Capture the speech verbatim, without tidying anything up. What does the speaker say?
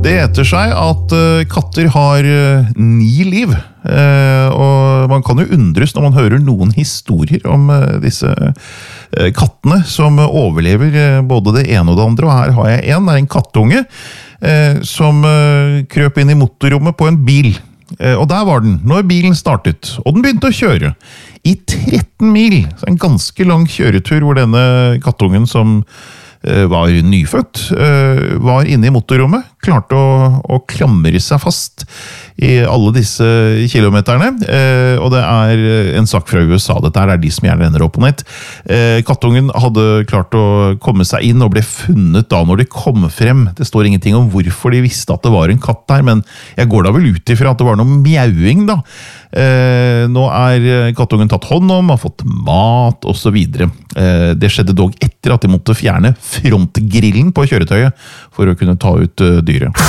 Det heter seg at katter har ni liv, og man kan jo undres når man hører noen historier om disse kattene som overlever både det ene og det andre, og her har jeg en, det er en kattunge som krøp inn i motorrommet på en bil, og der var den når bilen startet, og den begynte å kjøre i tretten mil, så en ganske lang kjøretur hvor denne kattungen som var nyfødt, var inne i motorrommet, klarte å, å klamre seg fast i alle disse kilometerne, og det er en sak fra U S A, dette er de som gjerne ender opp på nett. Kattungen hadde klart å komme seg inn og ble funnet da når de kom frem. Det står ingenting om hvorfor de visste at det var en katt der, men jeg går da vel ut ifra at det var noe mjauing da. Nå er kattungen tatt hånd om, har fått mat og så videre. Det skjedde dog etter at de måtte fjerne frontgrillen på kjøretøyet for å kunne ta ut dyret.